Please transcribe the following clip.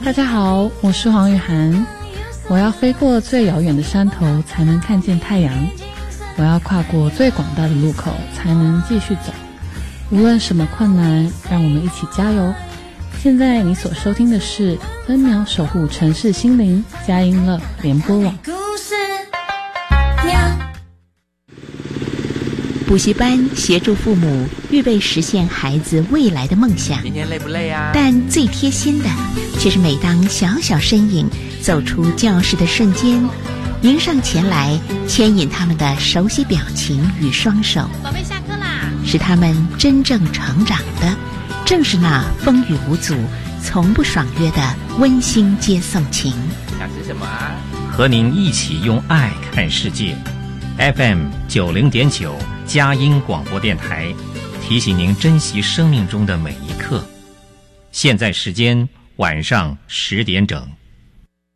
大家好，我是黄雨涵。我要飞过最遥远的山头，才能看见太阳。我要跨过最广大的路口，才能继续走。无论什么困难，让我们一起加油。现在你所收听的是分秒守护城市心灵佳音乐联播网。 补习班协助父母预备实现孩子未来的梦想。 今天累不累啊？ 但最贴心的，却是每当小小身影走出教室的瞬间，迎上前来，牵引他们的熟悉表情与双手。 宝贝，下课啦！ 使他们真正成长的，正是那风雨无阻、从不爽约的温馨接送情。 想吃什么啊？ 和您一起用爱看世界。FM 90.9佳音广播电台，提醒您珍惜生命中的每一刻。现在时间晚上10点整。